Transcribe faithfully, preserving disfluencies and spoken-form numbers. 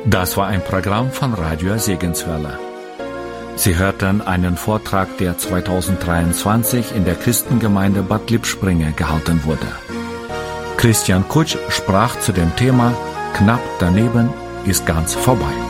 Das war ein Programm von Radio Segenswelle. Sie hörten einen Vortrag, der zweitausenddreiundzwanzig in der Christengemeinde Bad Lippspringe gehalten wurde. Christian Kutsch sprach zu dem Thema "Knapp daneben ist ganz vorbei".